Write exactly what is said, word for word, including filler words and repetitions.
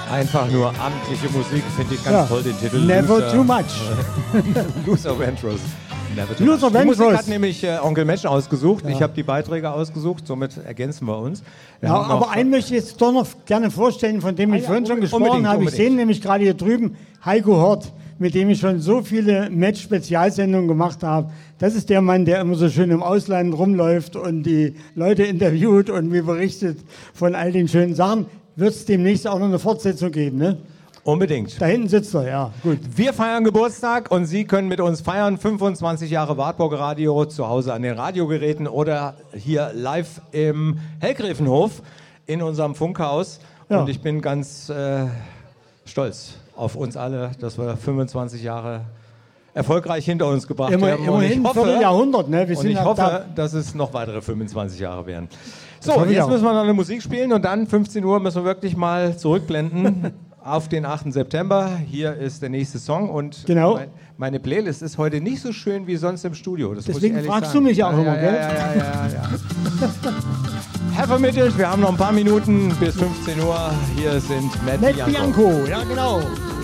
Einfach nur amtliche Musik, finde ich ganz ja. toll, den Titel. Never Luther, too much. Luther Vandross. Never too Luther much. Die Musik Vandross. hat nämlich äh, Onkel Match ausgesucht. Ja. Ich habe die Beiträge ausgesucht, somit ergänzen wir uns. Wir ja, haben aber noch, einen möchte ich jetzt doch noch gerne vorstellen, von dem ah, ich ja, vorhin schon unbedingt, gesprochen habe. Ich unbedingt. sehe nämlich gerade hier drüben Heiko Hort, mit dem ich schon so viele Match-Spezialsendungen gemacht habe. Das ist der Mann, der immer so schön im Ausland rumläuft und die Leute interviewt und mir berichtet von all den schönen Sachen. Wird es demnächst auch noch eine Fortsetzung geben, ne? Unbedingt. Da hinten sitzt er, ja, gut. Wir feiern Geburtstag und Sie können mit uns feiern. fünfundzwanzig Jahre Wartburg Radio, zu Hause an den Radiogeräten oder hier live im Hellgräfenhof in unserem Funkhaus. Ja. Und ich bin ganz äh, stolz auf uns alle, dass wir fünfundzwanzig Jahre erfolgreich hinter uns gebracht Immer, haben. immerhin ein Vierteljahrhundert, ne? Wir und sind ich ja hoffe, da. dass es noch weitere fünfundzwanzig Jahre werden. Das So, hoffe ich jetzt auch. müssen wir noch eine Musik spielen und dann fünfzehn Uhr müssen wir wirklich mal zurückblenden auf den achten September. Hier ist der nächste Song und Genau. mein, meine Playlist ist heute nicht so schön wie sonst im Studio. Das Deswegen muss ich ehrlich fragst sagen. du mich auch ja, immer, ja, gell? Ja, ja, ja, ja. Herr vermittelt, wir haben noch ein paar Minuten bis fünfzehn Uhr. Hier sind Matt, Matt Bianco. Bianco, ja genau.